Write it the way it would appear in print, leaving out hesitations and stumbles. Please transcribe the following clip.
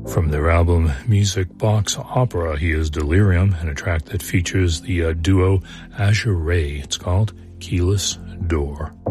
From their album Music Box Opera, here's Delirium, and a track that features the duo Azure Ray. It's called Keyless Door.